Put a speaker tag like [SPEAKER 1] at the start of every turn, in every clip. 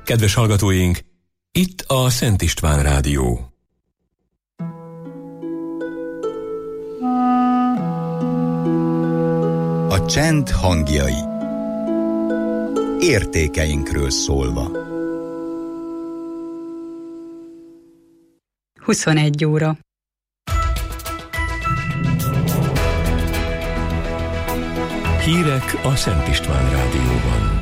[SPEAKER 1] Kedves hallgatóink, itt a Szent István Rádió.
[SPEAKER 2] A csend hangjai. Értékeinkről szólva.
[SPEAKER 3] 21 óra.
[SPEAKER 1] Hírek a Szent István Rádióban.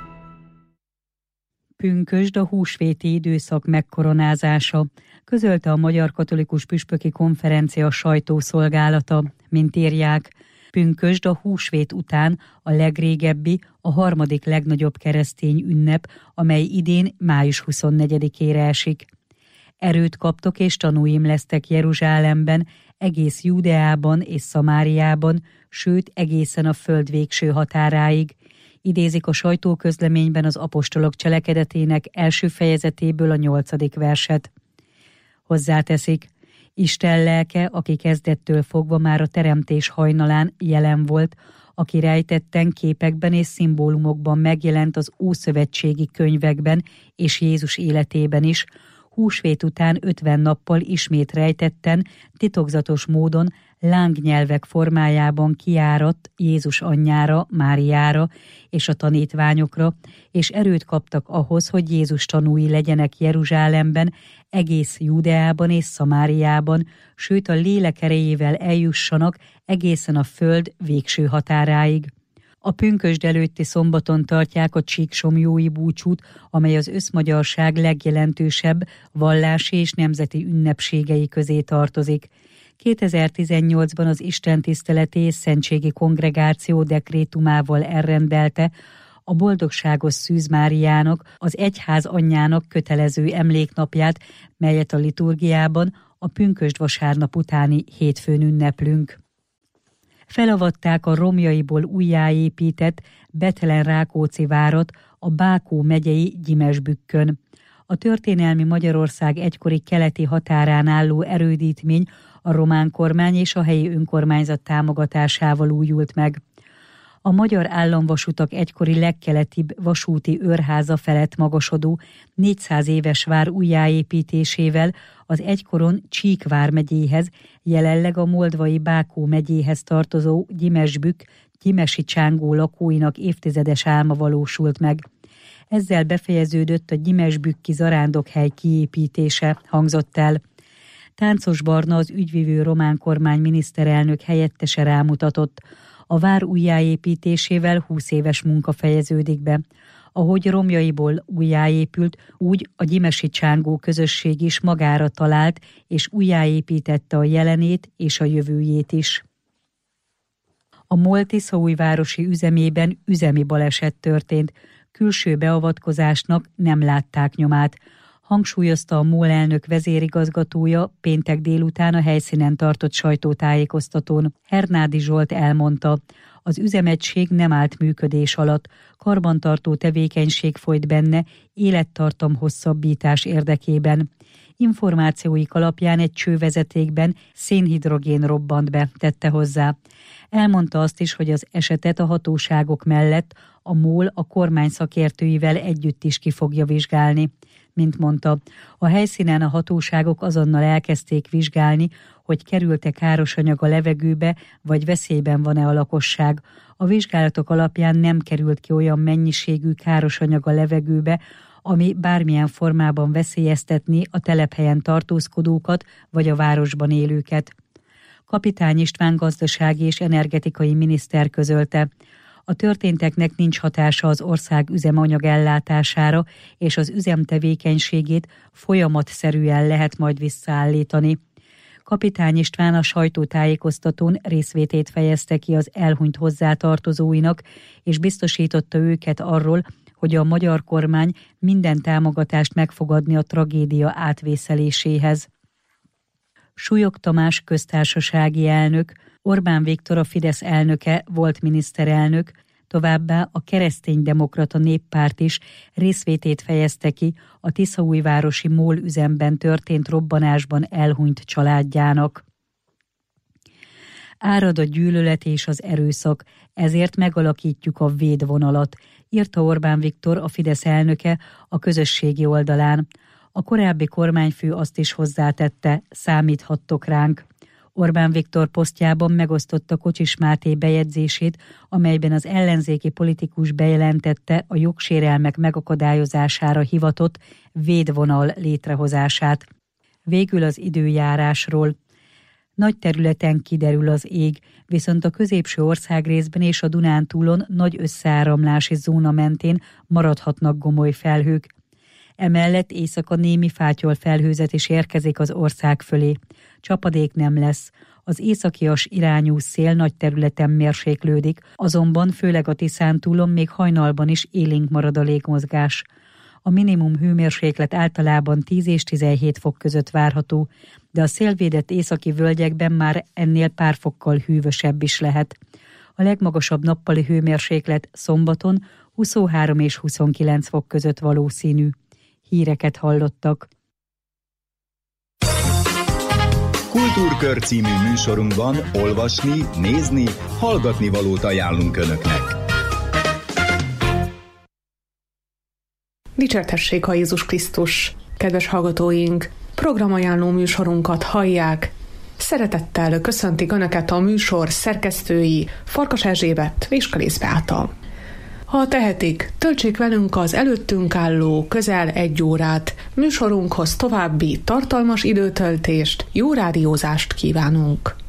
[SPEAKER 3] Pünkösd a húsvéti időszak megkoronázása, közölte a Magyar Katolikus Püspöki Konferencia sajtószolgálata, mint írják. Pünkösd a húsvét után a legrégebbi, a harmadik legnagyobb keresztény ünnep, amely idén május 24-ére esik. Erőt kaptok és tanúim lesztek Jeruzsálemben, egész Júdeában és Szamáriában, sőt egészen a föld végső határáig. Idézik a sajtóközleményben az apostolok cselekedetének első fejezetéből a 8. verset. Hozzáteszik, Isten lelke, aki kezdettől fogva már a teremtés hajnalán jelen volt, aki rejtetten képekben és szimbólumokban megjelent az ószövetségi könyvekben és Jézus életében is, húsvét után 50 nappal ismét rejtetten, titokzatos módon lángnyelvek formájában kiáradt Jézus anyjára, Máriára és a tanítványokra, és erőt kaptak ahhoz, hogy Jézus tanúi legyenek Jeruzsálemben, egész Júdeában és Szamáriában, sőt a lélek erejével eljussanak egészen a föld végső határáig. A pünkösd előtti szombaton tartják a csíksomlyói búcsút, amely az összmagyarság legjelentősebb vallási és nemzeti ünnepségei közé tartozik. 2018-ban az istentiszteleti és szentségi kongregáció dekrétumával elrendelte a boldogságos Szűz Máriának, az egyház anyjának kötelező emléknapját, melyet a liturgiában a pünkösd vasárnap utáni hétfőn ünneplünk. Felavatták a romjaiból újjáépített Bethlen-Rákóczi várat a Bákó megyei Gyimesbükkön. A történelmi Magyarország egykori keleti határán álló erődítmény a román kormány és a helyi önkormányzat támogatásával újult meg. A Magyar Államvasutak egykori legkeletibb vasúti őrháza felett magasodó 400 éves vár újjáépítésével az egykoron Csík vármegyéhez, jelenleg a moldvai Bákó megyéhez tartozó Gyimesbükk gyimesi csángó lakóinak évtizedes álma valósult meg. Ezzel befejeződött a gyimesbükki zarándokhely kiépítése, hangzott el. Táncos Barna, az ügyvivő román kormány miniszterelnök helyettese rámutatott. A vár újjáépítésével 20 éves munka fejeződik be. Ahogy romjaiból újjáépült, úgy a gyimesi csángó közösség is magára talált, és újjáépítette a jelenét és a jövőjét is. A MOL tiszaújvárosi üzemében üzemi baleset történt. Külső beavatkozásnak nem látták nyomát. Hangsúlyozta a MOL elnök vezérigazgatója péntek délután a helyszínen tartott sajtótájékoztatón. Hernádi Zsolt elmondta, az üzemegység nem állt működés alatt, karbantartó tevékenység folyt benne, élettartam hosszabbítás érdekében. Információik alapján egy csővezetékben szénhidrogén robbant be, tette hozzá. Elmondta azt is, hogy az esetet a hatóságok mellett a MOL a kormány szakértőivel együtt is ki fogja vizsgálni. Mint mondta, a helyszínen a hatóságok azonnal elkezdték vizsgálni, hogy került-e káros anyag a levegőbe, vagy veszélyben van-e a lakosság. A vizsgálatok alapján nem került ki olyan mennyiségű káros anyag a levegőbe, ami bármilyen formában veszélyeztetni a telephelyen tartózkodókat vagy a városban élőket. Kapitány István gazdasági és energetikai miniszter közölte, a történteknek nincs hatása az ország üzemanyag ellátására, és az üzem tevékenységét folyamatszerűen lehet majd visszaállítani. Kapitány István a sajtótájékoztatón részvétét fejezte ki az elhunyt hozzátartozóinak, és biztosította őket arról, hogy a magyar kormány minden támogatást meg fog adni a tragédia átvészeléséhez. Súlyog Tamás köztársasági elnök, Orbán Viktor a Fidesz elnöke, volt miniszterelnök, továbbá a Kereszténydemokrata Néppárt is részvétét fejezte ki a tiszaújvárosi MOL üzemben történt robbanásban elhunyt családjának. Árad a gyűlölet és az erőszak, ezért megalakítjuk a védvonalat, írta Orbán Viktor, a Fidesz elnöke a közösségi oldalán. A korábbi kormányfő azt is hozzátette, számíthattok ránk. Orbán Viktor posztjában megosztotta Kocsis Máté bejegyzését, amelyben az ellenzéki politikus bejelentette a jogsérelmek megakadályozására hivatott védvonal létrehozását. Végül az időjárásról. Nagy területen kiderül az ég, viszont a középső országrészben és a Dunántúlon nagy összeáramlási zóna mentén maradhatnak gomoly felhők. Emellett éjszaka némi fátyol felhőzet is érkezik az ország fölé. Csapadék nem lesz. Az északias irányú szél nagy területen mérséklődik, azonban főleg a Tiszántúlon még hajnalban is élénk marad a légmozgás. A minimum hőmérséklet általában 10 és 17 fok között várható, de a szélvédett északi völgyekben már ennél pár fokkal hűvösebb is lehet. A legmagasabb nappali hőmérséklet szombaton 23 és 29 fok között valószínű. Híreket hallottak.
[SPEAKER 2] Kultúrkör című műsorunkban olvasni, nézni, hallgatni valót ajánlunk Önöknek.
[SPEAKER 4] Dicsértessék a Jézus Krisztus! Kedves hallgatóink, programajánló műsorunkat hallják. Szeretettel köszöntik Önöket a műsor szerkesztői Farkas Erzsébet és Kalész Beáta. Ha tehetik, töltsék velünk az előttünk álló közel 1 órát. Műsorunkhoz további tartalmas időtöltést, jó rádiózást kívánunk!